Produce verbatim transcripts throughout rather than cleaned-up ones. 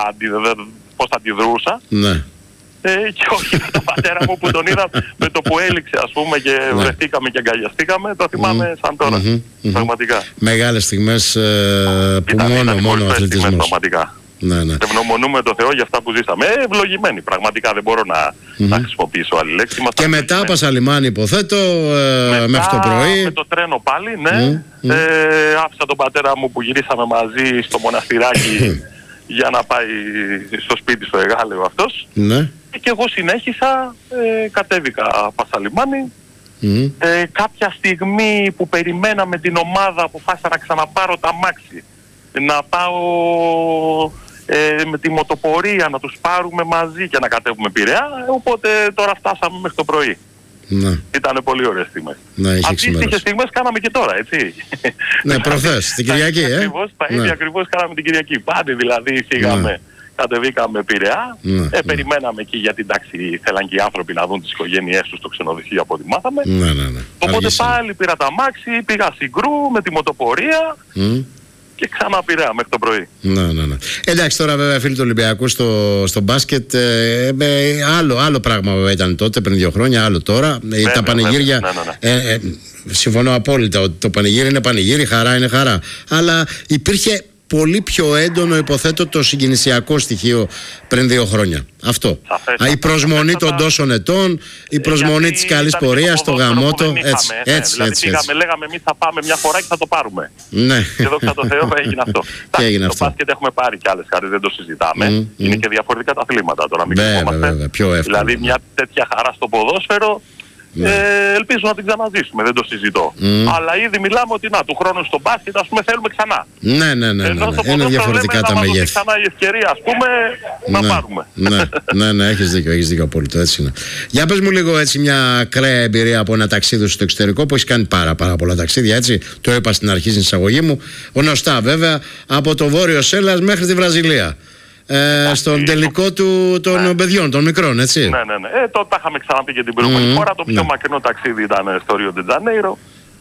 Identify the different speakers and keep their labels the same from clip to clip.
Speaker 1: αντι, πώς θα αντιδρούσα.
Speaker 2: Ναι.
Speaker 1: Ε, και όχι με τον πατέρα μου που τον είδα με το που έληξε, ας πούμε, και ναι. βρεθήκαμε και αγκαλιαστήκαμε. Το θυμάμαι mm. σαν τώρα. Mm-hmm. Πραγματικά.
Speaker 2: Μεγάλες στιγμές ε, που ήταν, μόνο, ήταν μόνο ο αθλητισμός.
Speaker 1: Πραγματικά.
Speaker 2: Ναι, ναι.
Speaker 1: Ευγνωμονούμε το Θεό για αυτά που ζήσαμε. Ε, ευλογημένοι. Πραγματικά δεν μπορώ να, mm-hmm. να χρησιμοποιήσω άλλη λέξη.
Speaker 2: Και μετά Πασαλιμάνι, υποθέτω, ε, μετά, μέχρι το πρωί.
Speaker 1: Με το τρένο πάλι, ναι. Mm-hmm. Ε, άφησα τον πατέρα μου που γυρίσαμε μαζί στο μοναστηράκι για να πάει στο σπίτι στο Εγάλεο αυτός.
Speaker 2: Ναι.
Speaker 1: Και εγώ συνέχισα, ε, κατέβηκα Πασαλιμάνι. Mm. Ε, κάποια στιγμή που περιμέναμε την ομάδα, αποφάσισα να ξαναπάρω τα αμάξι, να πάω ε, με τη μοτοπορία, να τους πάρουμε μαζί και να κατέβουμε Πειραιά. Οπότε τώρα φτάσαμε μέχρι το πρωί.
Speaker 2: Ναι.
Speaker 1: Ήτανε πολύ ωραίες στιγμές.
Speaker 2: Ναι,
Speaker 1: αντίστοιχες στιγμές κάναμε και τώρα, έτσι.
Speaker 2: Ναι, προχθές, την Κυριακή, ε.
Speaker 1: Ακριβώς, τα ίδια
Speaker 2: ναι.
Speaker 1: ακριβώς κάναμε την Κυριακή. Πάλι δηλαδή φύγαμε. Ναι. Κατεβήκαμε Πειραιά, ναι, ε, ναι. περιμέναμε εκεί γιατί εντάξει θέλαν και οι άνθρωποι να δουν τις οικογένειές τους στο ξενοδοχείο από ό,τι μάθαμε.
Speaker 2: Ναι, ναι, ναι.
Speaker 1: Οπότε
Speaker 2: Αργήσαμε.
Speaker 1: πάλι πήρα τα μάξι, πήγα Συγκρού με τη μοτοπορία mm. και ξανά Πειραιά μέχρι το πρωί.
Speaker 2: Ναι, ναι, ναι. Εντάξει, τώρα βέβαια φίλοι του Ολυμπιακού στο, στο μπάσκετ, ε, ε, άλλο, άλλο πράγμα βέβαια ήταν τότε πριν δύο χρόνια, άλλο τώρα. Βέβαια, τα πανηγύρια. Ναι, ναι, ναι. Ε, ε, συμφωνώ απόλυτα ότι το πανηγύρι είναι πανηγύρι, χαρά είναι χαρά. Αλλά υπήρχε πολύ πιο έντονο, υποθέτω, το συγκινησιακό στοιχείο πριν δύο χρόνια. Αυτό.
Speaker 1: Σαφές,
Speaker 2: η προσμονή σαφές, των τόσων ετών, η προσμονή της καλής πορείας, το γαμότο. Έτσι,
Speaker 1: ναι,
Speaker 2: έτσι,
Speaker 1: δηλαδή
Speaker 2: έτσι,
Speaker 1: πήγαμε,
Speaker 2: έτσι.
Speaker 1: λέγαμε εμείς θα πάμε μια φορά και θα το πάρουμε.
Speaker 2: Ναι.
Speaker 1: Και δόξα τω Θεώ έγινε αυτό.
Speaker 2: Και έγινε
Speaker 1: το
Speaker 2: αυτό.
Speaker 1: μπάσκετ έχουμε πάρει κι άλλες χάρες, δεν το συζητάμε.
Speaker 2: Mm,
Speaker 1: είναι
Speaker 2: mm.
Speaker 1: και διαφορετικά τα αθλήματα τώρα. Μην
Speaker 2: βέβαια, βέβαια, πιο εύκολο.
Speaker 1: Δηλαδή μια τέτοια χαρά στο ποδόσφαιρο. Ναι. Ε, ελπίζω να την ξαναζήσουμε, δεν το συζητώ. Mm. Αλλά ήδη μιλάμε ότι να, του χρόνου στο μπάσκετ, ας πούμε, θέλουμε ξανά.
Speaker 2: Ναι, ναι, ναι. ναι, ναι. Είναι διαφορετικά
Speaker 1: λέμε,
Speaker 2: τα μεγέθη. Να
Speaker 1: ξανά η ευκαιρία, ας πούμε,
Speaker 2: ναι,
Speaker 1: να πάρουμε.
Speaker 2: Ναι, ναι, ναι, έχεις δίκιο, έχεις δίκιο απόλυτο, έτσι είναι. Για πες μου λίγο έτσι μια ακραία εμπειρία από ένα ταξίδι στο εξωτερικό που έχεις κάνει πάρα, πάρα πολλά ταξίδια, έτσι. Το είπα στην αρχή στην εισαγωγή μου. Γνωστά βέβαια, από το Βόρειο Σέλλας μέχρι τη Βραζιλία. Ε, στον τελικό του, των ναι. παιδιών, των μικρών, έτσι.
Speaker 1: Ναι, ναι, ναι. Ε, το τα είχαμε ξαναπεί και την προηγούμενη mm, φορά. Το πιο ναι. μακρινό ταξίδι ήταν στο Ρίο ντε Τζανέιρο.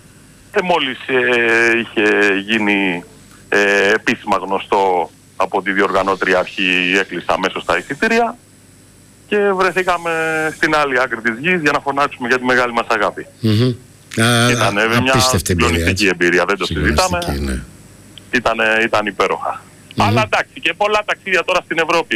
Speaker 1: Ε, μόλις ε, είχε γίνει ε, επίσημα γνωστό από τη διοργανώτρια αρχή, έκλεισα αμέσως τα εισιτήρια και βρεθήκαμε στην άλλη άκρη της γης για να φωνάξουμε για τη μεγάλη μας αγάπη.
Speaker 2: Mm-hmm.
Speaker 1: Ήταν α, μια συγκλονιστική εμπειρία, δεν το συζητάμε. Ναι. Ήτανε, ήταν υπέροχα. Mm-hmm. Αλλά εντάξει, και πολλά ταξίδια τώρα στην Ευρώπη.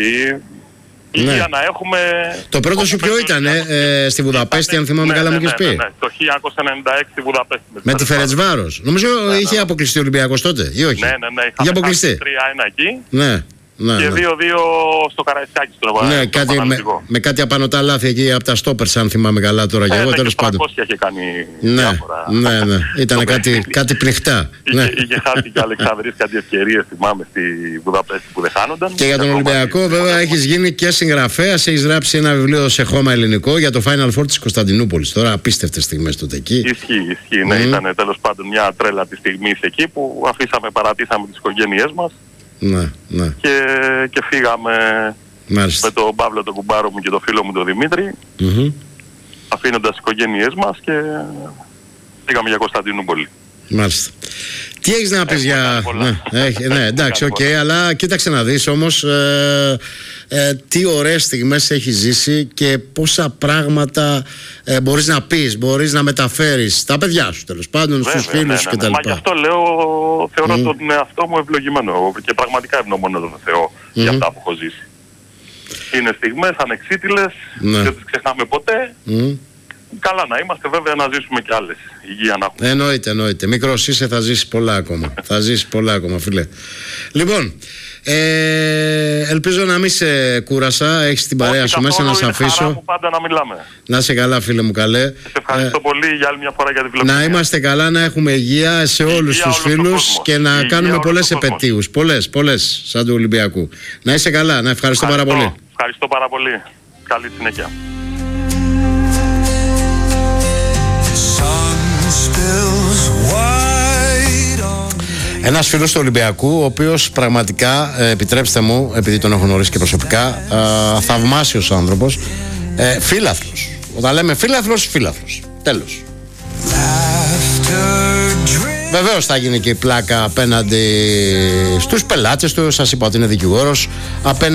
Speaker 1: Ναι. Για να έχουμε...
Speaker 2: Το πρώτο σου ποιο ήταν, ε, ε, στη Βουδαπέστη, ήταν, αν θυμάμαι ναι, καλά, μου
Speaker 1: ναι,
Speaker 2: είχες πει.
Speaker 1: Ναι, ναι, το χίλια εννιακόσια ενενήντα έξι στη Βουδαπέστη. Με,
Speaker 2: με τη Φερεντσβάρος. Νομίζω ναι, είχε ναι. αποκλειστεί ο Ολυμπιακός τότε, ή όχι.
Speaker 1: Ναι, ναι, ναι.
Speaker 2: Είχε αποκλειστεί.
Speaker 1: τρία ένα εκεί.
Speaker 2: Ναι. Ναι,
Speaker 1: και
Speaker 2: ναι.
Speaker 1: δύο δύο στο Καραϊσκάκι στον Ευαγγελισμό.
Speaker 2: Ναι, κάτι, με, με κάτι απανωτά λάθη εκεί από τα στόπερς, αν θυμάμαι καλά τώρα.
Speaker 1: Ε,
Speaker 2: και εγώ
Speaker 1: ναι,
Speaker 2: τέλος πάντων.
Speaker 1: είχε κάνει
Speaker 2: ναι,
Speaker 1: διάφορα.
Speaker 2: Ναι, ναι. Ήταν κάτι, κάτι πνιχτά.
Speaker 1: Είχε,
Speaker 2: ναι.
Speaker 1: είχε χάσει και Αλεξανδρής κάτι ευκαιρίες, θυμάμαι, στη Βουδαπέστη που δεν χάνονταν.
Speaker 2: Και για τον Ολυμπιακό, βέβαια, έχεις γίνει και συγγραφέας. Έχεις γράψει ένα βιβλίο σε χώμα ελληνικό για το Final Four της Κωνσταντινούπολης. Τώρα απίστευτες στιγμές τότε εκεί.
Speaker 1: Ισχύει, ισχύει. Ναι, ήταν τέλος πάντων μια τρέλα τη στιγμή εκεί που αφήσαμε, παρατήσαμε τις οικογένειές μας.
Speaker 2: Ναι, ναι.
Speaker 1: Και, και φύγαμε
Speaker 2: Μάλιστα.
Speaker 1: με τον Παύλο τον κουμπάρο μου και τον φίλο μου τον Δημήτρη, mm-hmm. αφήνοντας τις οικογένειές μας και φύγαμε για Κωνσταντινούπολη.
Speaker 2: Μάλιστα. Τι έχεις να πεις για... Ναι, έχει, ναι, εντάξει, οκ, okay, αλλά κοίταξε να δεις όμως ε, ε, τι ωραίες στιγμές έχεις ζήσει και πόσα πράγματα ε, μπορείς να πεις, μπορείς να μεταφέρεις στα παιδιά σου, τέλος πάντων, βέβαια, στους φίλους σου
Speaker 1: ναι, ναι,
Speaker 2: κτλ.
Speaker 1: Μα γι' αυτό λέω, θεωρώ mm. τον εαυτό μου ευλογημένο και πραγματικά ευγνωμονώ τον Θεό mm-hmm. για αυτά που έχω ζήσει. Είναι στιγμές ανεξίτηλες, ναι. δεν τις ξεχνάμε ποτέ. Mm. Καλά να είμαστε, βέβαια, να ζήσουμε κι άλλες. Υγεία να έχουμε.
Speaker 2: Εννοείται, εννοείται. Μικρός είσαι, θα ζήσεις πολλά ακόμα. θα ζήσεις πολλά ακόμα, φίλε. Λοιπόν, ε, ελπίζω να μην σε κούρασα. Έχεις την παρέα σου μέσα, να σε αφήσω.
Speaker 1: Χαρά μου πάντα να μιλάμε.
Speaker 2: Να είσαι καλά, φίλε μου, καλέ.
Speaker 1: Σε ευχαριστώ ε, πολύ για άλλη μια φορά για τη φιλοξενία.
Speaker 2: Να είμαστε καλά, να έχουμε υγεία σε όλους τους φίλους και να υγεία κάνουμε πολλές επετείους. Πολλές, πολλές, σαν του Ολυμπιακού. Να είσαι καλά, να ευχαριστώ, ευχαριστώ πάρα πολύ.
Speaker 1: Ευχαριστώ πάρα πολύ. Καλή συνέχεια.
Speaker 2: Ένας φίλος του Ολυμπιακού, ο οποίος πραγματικά, ε, επιτρέψτε μου, επειδή τον έχω γνωρίσει και προσωπικά, ε, θαυμάσιος άνθρωπος, ε, φίλαθλος. Όταν λέμε φίλαθλος, φίλαθλος. Τέλος. Βεβαίως θα γίνει και η πλάκα απέναντι στους πελάτες του. Σας είπα ότι είναι δικηγόρος. Απέναντι